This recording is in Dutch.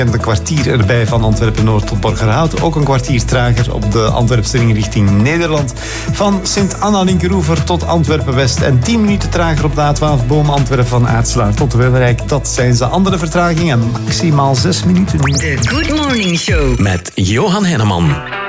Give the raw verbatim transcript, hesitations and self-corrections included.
En een kwartier erbij van Antwerpen-Noord tot Borgerhout. Ook een kwartier trager op de Antwerpse richting Nederland. Van Sint-Anna-Linkeroever tot Antwerpen-West. En tien minuten trager op de A twaalf Boom-Antwerpen van Aartslaar tot Wilrijk. Dat zijn ze. Andere vertragingen, maximaal zes minuten. De Good Morning Show. Met Johan Henneman.